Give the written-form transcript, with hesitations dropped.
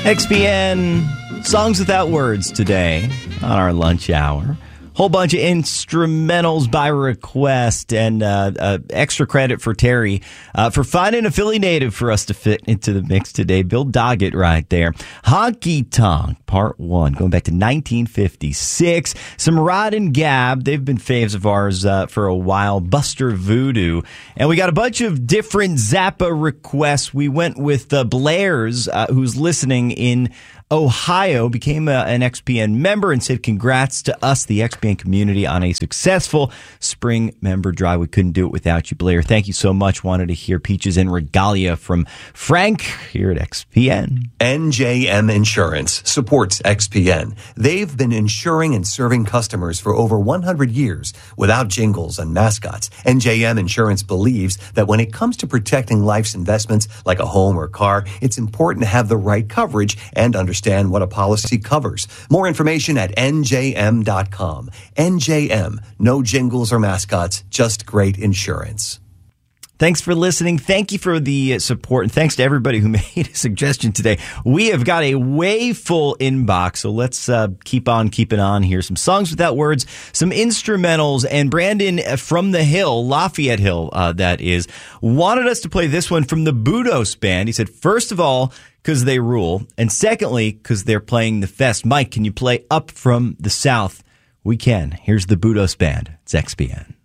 XPN Songs Without Words today on our lunch hour. Whole bunch of instrumentals by request, and extra credit for Terry for finding a Philly native for us to fit into the mix today. Bill Doggett right there. Honky Tonk Part 1, going back to 1956. Some Rod and Gab, they've been faves of ours for a while. Buster Voodoo. And we got a bunch of different Zappa requests. We went with Blair's, who's listening in Ohio, became an XPN member and said congrats to us, the XPN community, on a successful spring member drive. We couldn't do it without you, Blair. Thank you so much. Wanted to hear Peaches and Regalia from Frank here at XPN. NJM Insurance supports XPN. They've been insuring and serving customers for over 100 years without jingles and mascots. NJM Insurance believes that when it comes to protecting life's investments like a home or car, it's important to have the right coverage and understand what a policy covers. More information at njm.com. NJM, no jingles or mascots, just great insurance. Thanks for listening. Thank you for the support. And thanks to everybody who made a suggestion today. We have got a way full inbox, so let's keep on keeping on here. Some songs without words, some instrumentals, and Brandon from the Hill, Lafayette Hill, that is, wanted us to play this one from the Budos Band. He said, first of all, because they rule, and secondly, because they're playing the fest. Mike, can you play Up from the South? We can. Here's the Budos Band. It's XPN.